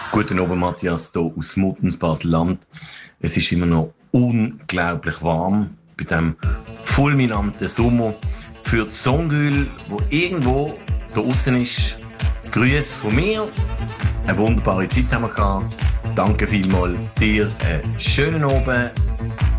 Guten Abend, Matthias, hier aus Muttens, Basel-Land. Es ist immer noch unglaublich warm bei diesem fulminanten Sommer. Für die Songül, die irgendwo da draussen ist, Grüße von mir. Eine wunderbare Zeit haben wir gehabt. Danke vielmals dir. Einen schönen Abend.